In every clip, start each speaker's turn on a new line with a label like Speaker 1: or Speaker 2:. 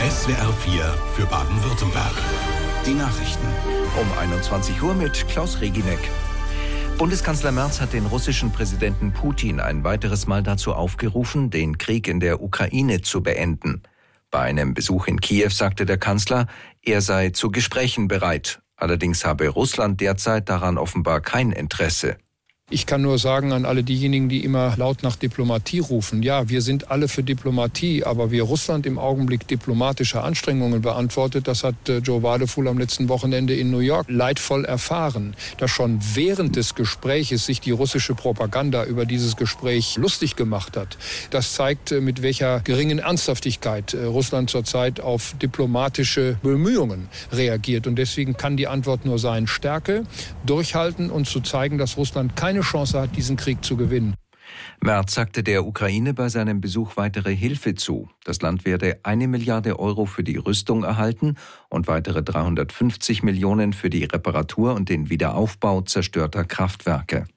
Speaker 1: SWR 4 für Baden-Württemberg. Die Nachrichten.
Speaker 2: Um 21 Uhr mit Klaus Reginek. Bundeskanzler Merz hat den russischen Präsidenten Putin ein weiteres Mal dazu aufgerufen, den Krieg in der Ukraine zu beenden. Bei einem Besuch in Kiew sagte der Kanzler, er sei zu Gesprächen bereit. Allerdings habe Russland derzeit daran offenbar kein Interesse.
Speaker 3: Ich kann nur sagen an alle diejenigen, die immer laut nach Diplomatie rufen, ja, wir sind alle für Diplomatie, aber wie Russland im Augenblick diplomatische Anstrengungen beantwortet, das hat Joe Wadefuhl am letzten Wochenende in New York leidvoll erfahren. Dass schon während des Gespräches sich die russische Propaganda über dieses Gespräch lustig gemacht hat, das zeigt, mit welcher geringen Ernsthaftigkeit Russland zurzeit auf diplomatische Bemühungen reagiert. Und deswegen kann die Antwort nur sein, Stärke, durchhalten und zu zeigen, dass Russland keine Chance hat, diesen Krieg zu gewinnen.
Speaker 2: Merz sagte der Ukraine bei seinem Besuch weitere Hilfe zu. Das Land werde 1 Milliarde Euro für die Rüstung erhalten und weitere 350 Millionen für die Reparatur und den Wiederaufbau zerstörter Kraftwerke.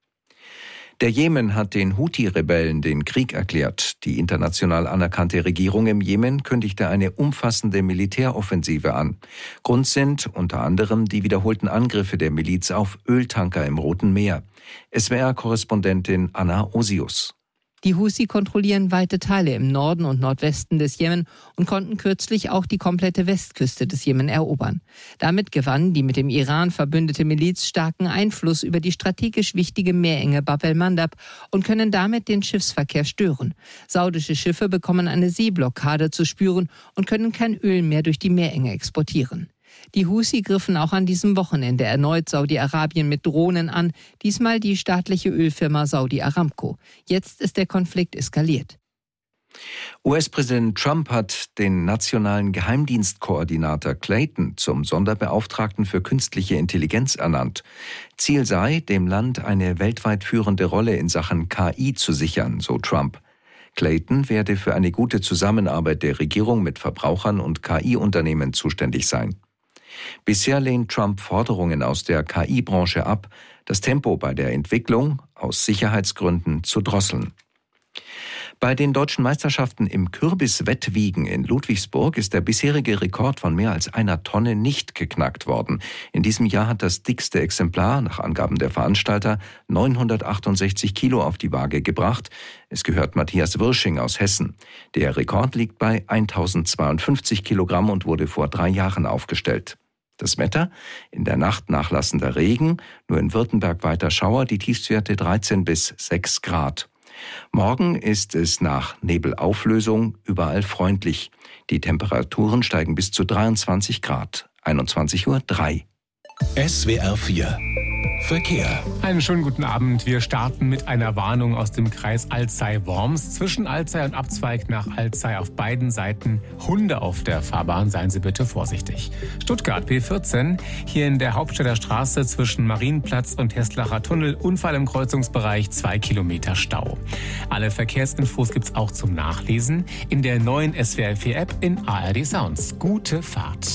Speaker 2: Der Jemen hat den Houthi-Rebellen den Krieg erklärt. Die international anerkannte Regierung im Jemen kündigte eine umfassende Militäroffensive an. Grund sind unter anderem die wiederholten Angriffe der Miliz auf Öltanker im Roten Meer. SWR-Korrespondentin Anna Osius.
Speaker 4: Die Houthi kontrollieren weite Teile im Norden und Nordwesten des Jemen und konnten kürzlich auch die komplette Westküste des Jemen erobern. Damit gewann die mit dem Iran verbündete Miliz starken Einfluss über die strategisch wichtige Meerenge Bab el-Mandab und können damit den Schiffsverkehr stören. Saudische Schiffe bekommen eine Seeblockade zu spüren und können kein Öl mehr durch die Meerenge exportieren. Die Houthi griffen auch an diesem Wochenende erneut Saudi-Arabien mit Drohnen an, diesmal die staatliche Ölfirma Saudi Aramco. Jetzt ist der Konflikt eskaliert.
Speaker 2: US-Präsident Trump hat den nationalen Geheimdienstkoordinator Clayton zum Sonderbeauftragten für künstliche Intelligenz ernannt. Ziel sei, dem Land eine weltweit führende Rolle in Sachen KI zu sichern, so Trump. Clayton werde für eine gute Zusammenarbeit der Regierung mit Verbrauchern und KI-Unternehmen zuständig sein. Bisher lehnt Trump Forderungen aus der KI-Branche ab, das Tempo bei der Entwicklung aus Sicherheitsgründen zu drosseln. Bei den deutschen Meisterschaften im Kürbiswettwiegen in Ludwigsburg ist der bisherige Rekord von mehr als 1 Tonne nicht geknackt worden. In diesem Jahr hat das dickste Exemplar, nach Angaben der Veranstalter, 968 Kilo auf die Waage gebracht. Es gehört Matthias Wirsching aus Hessen. Der Rekord liegt bei 1052 Kilogramm und wurde vor 3 Jahren aufgestellt. Das Wetter: in der Nacht nachlassender Regen, nur in Württemberg weiter Schauer, die Tiefstwerte 13 bis 6 Grad. Morgen ist es nach Nebelauflösung überall freundlich. Die Temperaturen steigen bis zu 23 Grad. 21:03 Uhr.
Speaker 1: SWR 4 Verkehr.
Speaker 5: Einen schönen guten Abend. Wir starten mit einer Warnung aus dem Kreis Alzey-Worms. Zwischen Alzey und Abzweig nach Alzey auf beiden Seiten Hunde auf der Fahrbahn. Seien Sie bitte vorsichtig. Stuttgart B14, hier in der Hauptstädter Straße zwischen Marienplatz und Heslacher Tunnel. Unfall im Kreuzungsbereich, 2 Kilometer Stau. Alle Verkehrsinfos gibt's auch zum Nachlesen in der neuen SWR 4 App in ARD Sounds. Gute Fahrt.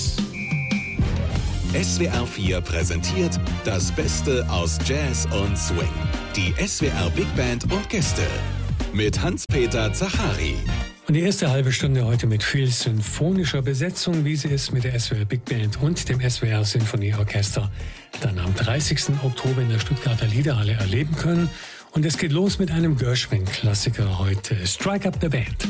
Speaker 1: SWR 4 präsentiert das Beste aus Jazz und Swing. Die SWR Big Band und Gäste mit Hans-Peter Zachari.
Speaker 6: Und die erste halbe Stunde heute mit viel symphonischer Besetzung, wie sie es mit der SWR Big Band und dem SWR Sinfonieorchester dann am 30. Oktober in der Stuttgarter Liederhalle erleben können. Und es geht los mit einem Gershwin-Klassiker heute, Strike Up the Band.